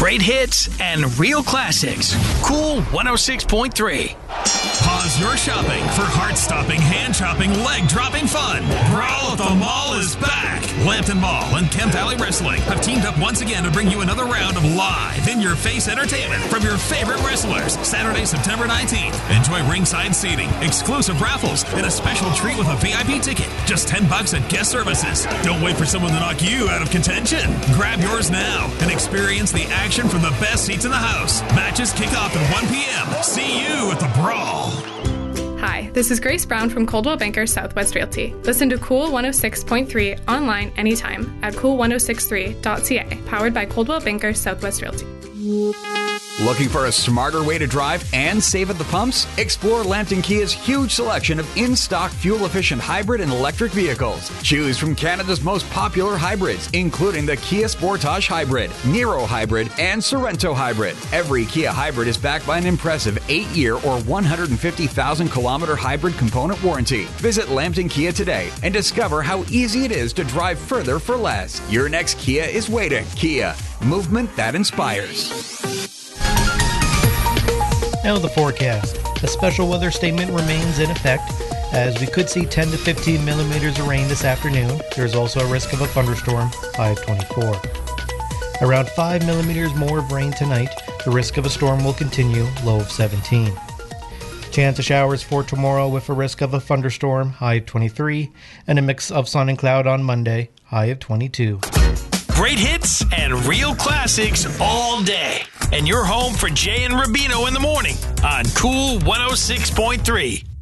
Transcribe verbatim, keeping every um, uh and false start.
Great hits and real classics. Cool one oh six point three. Pause your shopping for heart-stopping, hand-chopping, leg-dropping fun. Brawl at the Mall is back. Lambton Mall and Kemp Valley Wrestling have teamed up once again to bring you another round of live, in-your-face entertainment from your favorite wrestlers. Saturday, September nineteenth. Enjoy ringside seating, exclusive raffles, and a special treat with a V I P ticket. Just ten bucks at guest services. Don't wait for someone to knock you out of contention. Grab yours now and experience the action from the best seats in the house. Matches kick off at one p.m. See you at the Brawl. Hi, this is Grace Brown from Coldwell Banker Southwest Realty. Listen to Cool one oh six point three online anytime at cool ten sixty-three dot c a, powered by Coldwell Banker Southwest Realty. Looking for a smarter way to drive and save at the pumps? Explore Lambton Kia's huge selection of in-stock fuel-efficient hybrid and electric vehicles. Choose from Canada's most popular hybrids, including the Kia Sportage Hybrid, Niro Hybrid, and Sorento Hybrid. Every Kia hybrid is backed by an impressive eight-year or one hundred fifty thousand kilometer hybrid component warranty. Visit Lambton Kia today and discover how easy it is to drive further for less. Your next Kia is waiting. Kia, movement that inspires. Now the forecast. A special weather statement remains in effect as we could see ten to fifteen millimeters of rain this afternoon. There's also a risk of a thunderstorm, high of twenty-four. Around five millimeters more of rain tonight. The risk of a storm will continue, low of seventeen. Chance of showers for tomorrow with a risk of a thunderstorm, high of twenty-three, and a mix of sun and cloud on Monday, high of twenty-two. Great hits and real classics all day. And you're home for Jay and Rubino in the morning on Cool one oh six point three.